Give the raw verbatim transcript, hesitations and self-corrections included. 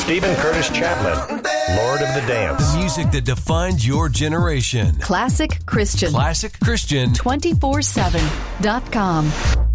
Stephen Curtis Chapman, Lord of the Dance. The music that defines your generation. Classic Christian. Classic Christian. two four seven dot com.